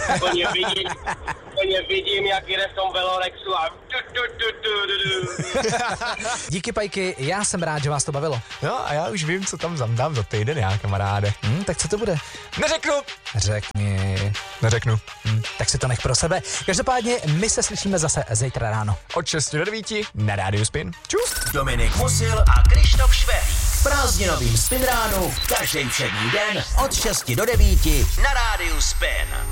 Plně vidím, jak jde v tom Velorexu a Díky, Pajky, já jsem rád, že vás to bavilo. No a já už vím, co tam zamdám za týden, já, kamaráde. Tak co to bude? Neřeknu. Řekni. Neřeknu. Tak si to nech pro sebe. Každopádně my se slyšíme zase zítra ráno. Od 6 do 9 na Rádiu Spin. Čus. Dominik Musil a Krištof Švehlík. V prázdninovým Spin ránu každý všední den od 6 do 9 na Rádiu Spin.